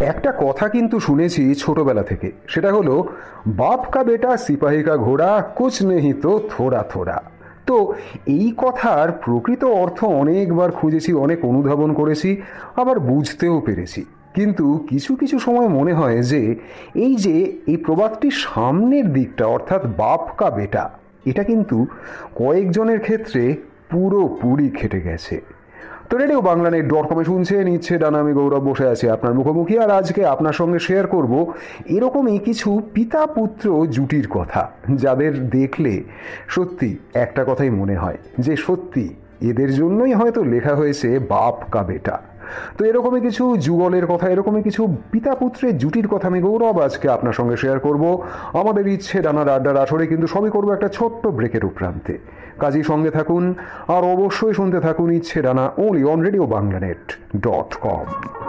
একটা কথা কিন্তু শুনেছি ছোটবেলা থেকে, সেটা হলো বাপ কা বেটা সিপাহী কা ঘোড়া কুছ নেহি তো থোড়া থোড়া। তো এই কথার প্রকৃত অর্থ অনেকবার খুঁজেছি, অনেক অনুধাবন করেছি, আবার বুঝতেও পেরেছি। কিন্তু কিছু কিছু সময় মনে হয় যে এই প্রবাদটির সামনের দিকটা, অর্থাৎ বাপ কা বেটা, এটা কিন্তু কয়েকজনের ক্ষেত্রে পুরোপুরি খেটে গেছে। তো রেডিও বাংলানেট.com-এ শুনছেন ইচ্ছে ডানা, আমি গৌরব বসে আছি আপনার মুখোমুখি, আর আজকে আপনার সঙ্গে শেয়ার করব এরকমই কিছু পিতা পুত্র জুটির কথা, যাদের দেখলে সত্যি একটা কথাই মনে হয় যে সত্যি এদের জন্যই হয়তো লেখা হয়েছে বাপ কা বেটা। তো এরকমই কিছু যুগলের কথা, এরকমই কিছু পিতা পুত্রের জুটির কথা আমি গৌরব আজকে আপনার সঙ্গে শেয়ার করব আমাদের ইচ্ছে ডানার আড্ডার আসরে। কিন্তু সবই করবো একটা ছোট্ট ব্রেকের উপরান্তে। কাজেই সঙ্গে থাকুন আর অবশ্যই শুনতে থাকুন ইচ্ছে ডানা, only on Radio Banglanet.com।